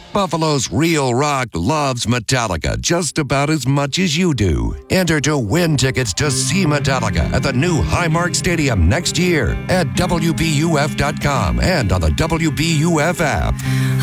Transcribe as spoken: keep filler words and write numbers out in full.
Buffalo's Real Rock loves Metallica just about as much as you do. Enter to win tickets to see Metallica at the new Highmark Stadium next year at W B U F dot com and on the W B U F app.